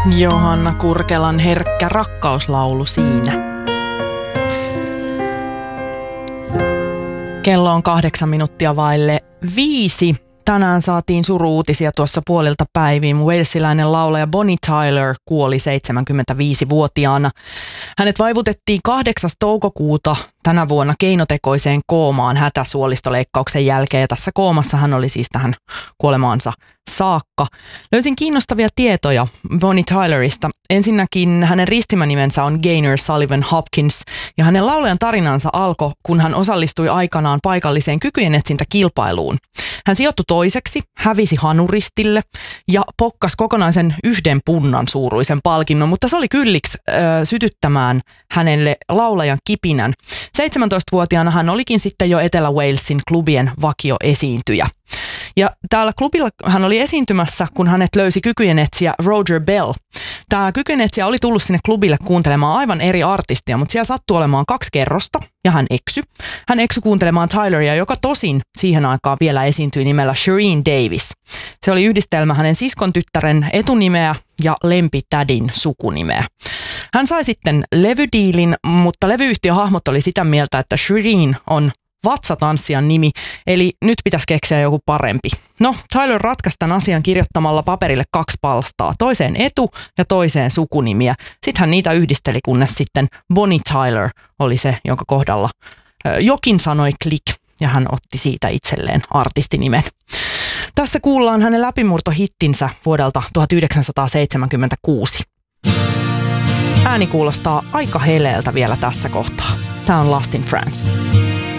Johanna Kurkelan herkkä rakkauslaulu siinä. Kello on 8 minuuttia vaille 5. Tänään saatiin suru-uutisia tuossa puolilta päiviin. Walesilainen laulaja Bonnie Tyler kuoli 75-vuotiaana. Hänet vaivutettiin 8. toukokuuta tänä vuonna keinotekoiseen koomaan hätäsuolistoleikkauksen jälkeen. Ja tässä koomassa hän oli siis tähän kuolemaansa saakka. Löysin kiinnostavia tietoja Bonnie Tylerista. Ensinnäkin hänen ristimänimensä on Gaynor Sullivan Hopkins ja hänen laulajan tarinansa alkoi, kun hän osallistui aikanaan paikalliseen kykyjen etsintäkilpailuun. Hän sijoittui toiseksi, hävisi hanuristille ja pokkasi kokonaisen 1 punnan suuruisen palkinnon, mutta se oli kylliksi sytyttämään hänelle laulajan kipinän. 17-vuotiaana hän olikin sitten jo Etelä-Walesin klubien vakioesiintyjä. Ja täällä klubilla hän oli esiintymässä, kun hänet löysi kykyjen etsijä Roger Bell. Tämä kykyjen etsijä oli tullut sinne klubille kuuntelemaan aivan eri artistia, mutta siellä sattui olemaan 2 kerrosta ja hän eksy. Hän eksy kuuntelemaan Tyleria, joka tosin siihen aikaan vielä esiintyi nimellä Shereen Davis. Se oli yhdistelmä hänen siskon tyttären etunimeä ja lempitädin sukunimeä. Hän sai sitten levydiilin, mutta levyyhtiön hahmot oli sitä mieltä, että Shereen on vatsatanssijan nimi, eli nyt pitäisi keksiä joku parempi. No, Tyler ratkaisi tämän asian kirjoittamalla paperille 2 palstaa, toiseen etu- ja toiseen sukunimiä. Sitten hän niitä yhdisteli, kunnes sitten Bonnie Tyler oli se, jonka kohdalla jokin sanoi klik, ja hän otti siitä itselleen artistinimen. Tässä kuullaan hänen läpimurtohittinsä vuodelta 1976. Ääni kuulostaa aika heleeltä vielä tässä kohtaa. Tämä on Lost in France.